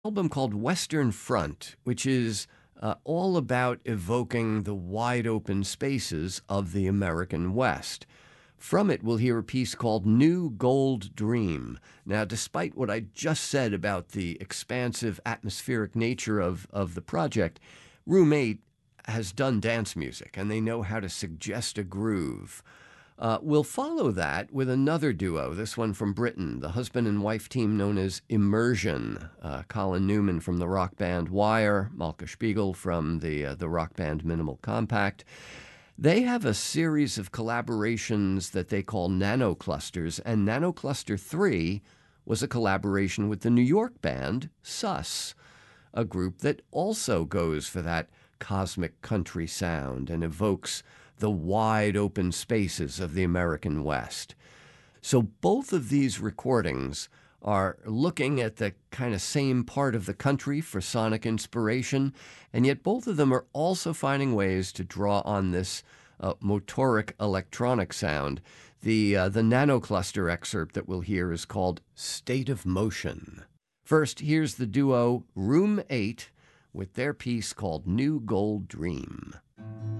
Album called Western Front, which is all about evoking the wide open spaces of the American West. From it, we'll hear a piece called New Gold Dream. Now, despite what I just said about the expansive atmospheric nature of the project, Room 8 has done dance music and they know how to suggest a groove. We'll follow that with another duo, this one from Britain, the husband and wife team known as Immersion. Colin Newman from the rock band Wire, Malka Spiegel from the rock band Minimal Compact. They have a series of collaborations that they call nanoclusters, and Nanocluster 3 was a collaboration with the New York band Sus, a group that also goes for that cosmic country sound and evokes the wide open spaces of the American West. So both of these recordings are looking at the kind of same part of the country for sonic inspiration, and yet both of them are also finding ways to draw on this motoric electronic sound. The nanocluster excerpt that we'll hear is called State of Motion. First, here's the duo Room 8 with their piece called New Gold Dream.